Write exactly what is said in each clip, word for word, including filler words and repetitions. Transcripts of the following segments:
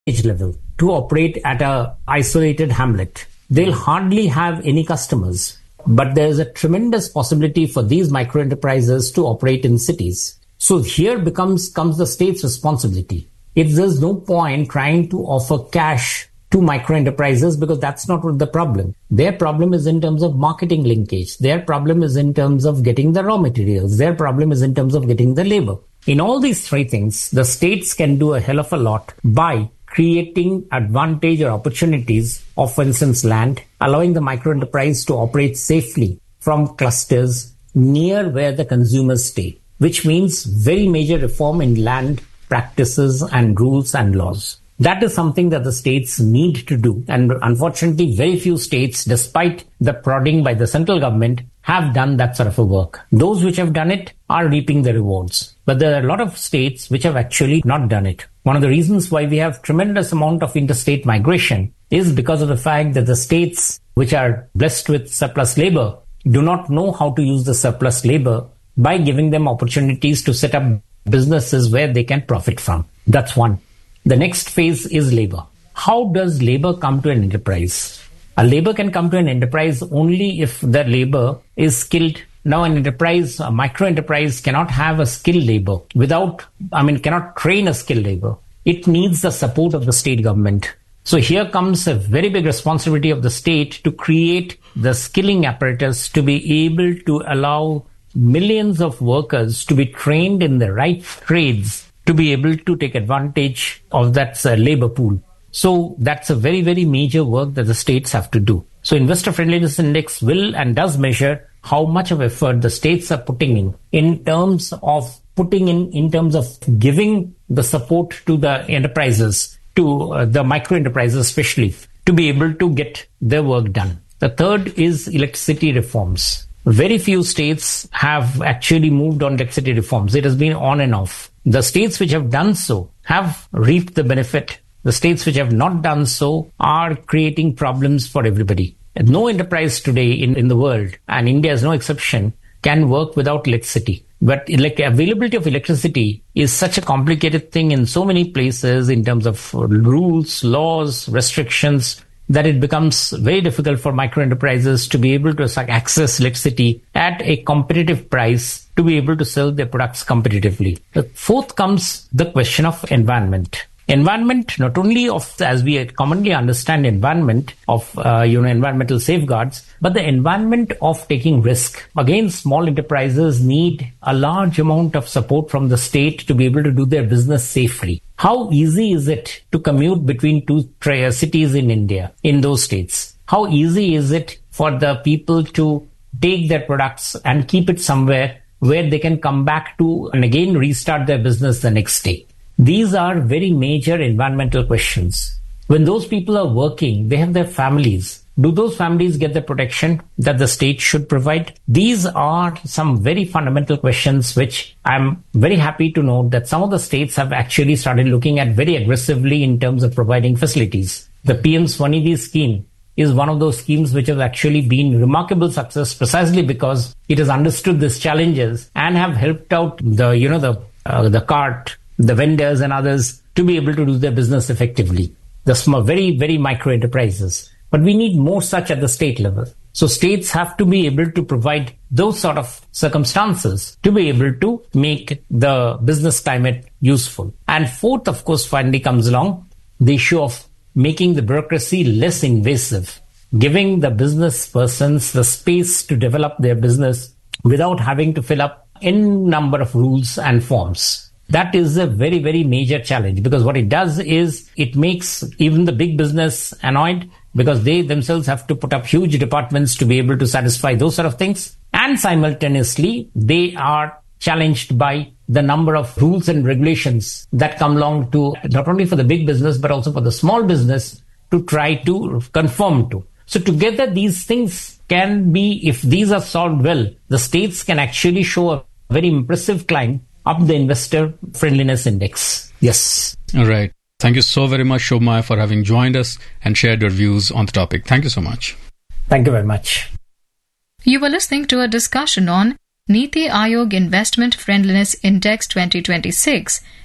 level to operate at a isolated hamlet. They'll hardly have any customers, but there is a tremendous possibility for these micro enterprises to operate in cities. So here becomes comes the state's responsibility. If there's no point trying to offer cash to micro enterprises, because that's not the problem. Their problem is in terms of marketing linkage. Their problem is in terms of getting the raw materials. Their problem is in terms of getting the labor. In all these three things, the states can do a hell of a lot by creating advantage or opportunities of, for instance, land, allowing the micro enterprise to operate safely from clusters near where the consumers stay, which means very major reform in land practices and rules and laws. That is something that the states need to do. And unfortunately, very few states, despite the prodding by the central government, have done that sort of a work. Those which have done it are reaping the rewards. But there are a lot of states which have actually not done it. One of the reasons why we have tremendous amount of interstate migration is because of the fact that the states which are blessed with surplus labor do not know how to use the surplus labor by giving them opportunities to set up businesses where they can profit from. That's one. The next phase is labor. How does labor come to an enterprise? A labor can come to an enterprise only if the labor is skilled. Now an enterprise, a micro enterprise cannot have a skilled labor without, I mean, cannot train a skilled labor. It needs the support of the state government. So here comes a very big responsibility of the state to create the skilling apparatus to be able to allow millions of workers to be trained in the right trades to be able to take advantage of that uh, labor pool. So that's a very, very major work that the states have to do. So Investor Friendliness Index will and does measure how much of effort the states are putting in, in terms of putting in, in terms of giving the support to the enterprises, to uh, the micro enterprises especially, to be able to get their work done. The third is electricity reforms. Very few states have actually moved on electricity reforms. It has been on and off. The states which have done so have reaped the benefit. The states which have not done so are creating problems for everybody. No enterprise today in, in the world, and India is no exception, can work without electricity. But like availability of electricity is such a complicated thing in so many places in terms of rules, laws, restrictions, that it becomes very difficult for micro enterprises to be able to access electricity at a competitive price to be able to sell their products competitively. The fourth comes the question of environment. Environment, not only of, as we commonly understand environment of, uh, you know, environmental safeguards, but the environment of taking risk. Again, small enterprises need a large amount of support from the state to be able to do their business safely. How easy is it to commute between two tra- cities in India, in those states? How easy is it for the people to take their products and keep it somewhere where they can come back to and again restart their business the next day? These are very major environmental questions. When those people are working, they have their families. Do those families get the protection that the state should provide? These are some very fundamental questions which I'm very happy to know that some of the states have actually started looking at very aggressively in terms of providing facilities. The P M Swanidhi scheme is one of those schemes which has actually been remarkable success precisely because it has understood these challenges and have helped out the, you know, the, uh, the cart, the vendors and others to be able to do their business effectively. The small, very, very micro enterprises. But we need more such at the state level. So states have to be able to provide those sort of circumstances to be able to make the business climate useful. And fourth, of course, finally comes along the issue of making the bureaucracy less invasive, giving the business persons the space to develop their business without having to fill up n number of rules and forms. That is a very, very major challenge because what it does is it makes even the big business annoyed because they themselves have to put up huge departments to be able to satisfy those sort of things. And simultaneously, they are challenged by the number of rules and regulations that come along to not only for the big business, but also for the small business to try to conform to. So together, these things can be, if these are solved well, the states can actually show a very impressive climb up the Investor Friendliness Index. Yes. All right. Thank you so very much, Shobhmaya, for having joined us and shared your views on the topic. Thank you so much. Thank you very much. You were listening to a discussion on Niti Aayog Investment Friendliness Index twenty twenty-six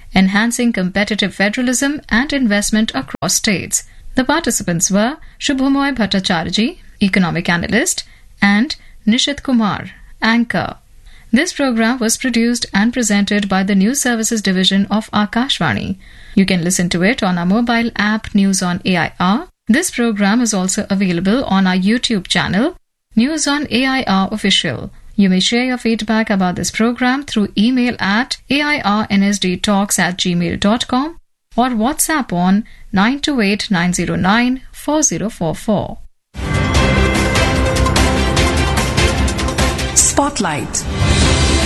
Enhancing Competitive Federalism and Investment Across States. The participants were Shubhamoy Bhattacharjee, Economic Analyst, and Nishit Kumar, Anchor. This program was produced and presented by the News Services Division of Akashvani. You can listen to it on our mobile app News on A I R. This program is also available on our YouTube channel, News on A I R Official. You may share your feedback about this program through email at airnsdtalks at gmail dot com or WhatsApp on nine two eight nine zero nine four zero four four. Spotlight.